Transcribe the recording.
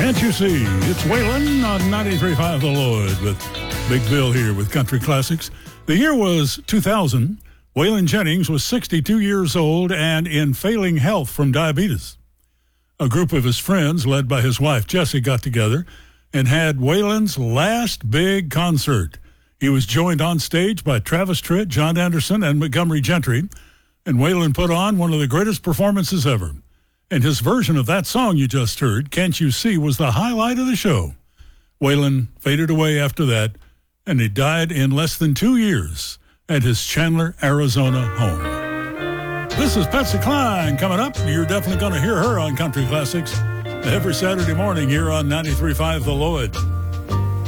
Can't you see? It's Waylon on 93.5 The Lloyd with Big Bill here with Country Classics. The year was 2000. Waylon Jennings was 62 years old and in failing health from diabetes. A group of his friends, led by his wife Jessie, got together and had Waylon's last big concert. He was joined on stage by Travis Tritt, John Anderson, and Montgomery Gentry, and Waylon put on one of the greatest performances ever. And his version of that song you just heard, Can't You See, was the highlight of the show. Waylon faded away after that, and he died in less than 2 years at his Chandler, Arizona home. This is Patsy Cline coming up. You're definitely going to hear her on Country Classics every Saturday morning here on 93.5 The Lloyd.